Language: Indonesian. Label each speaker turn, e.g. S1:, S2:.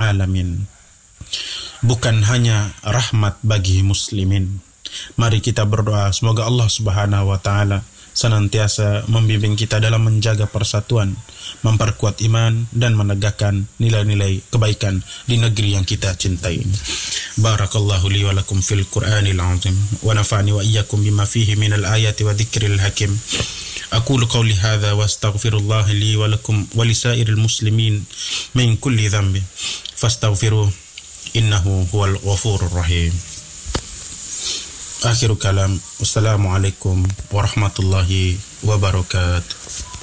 S1: alamin. Bukan hanya rahmat bagi muslimin. Mari kita berdoa semoga Allah Subhanahu wa taala senantiasa membimbing kita dalam menjaga persatuan, memperkuat iman dan menegakkan nilai-nilai kebaikan di negeri yang kita cintai. Barakallahu li wa lakum fil Qur'anil azim wa nafa'ani wa iyyakum bima fihi minal ayati wa dzikril hakim. Aqulu qawli hadza wa astaghfirullah li wa lakum wa lisairil muslimin min kulli dhanbin fastaghfiruhu innahu huwal ghafurur rahim. Akhirul kalam. Wassalamualaikum warahmatullahi wabarakatuh.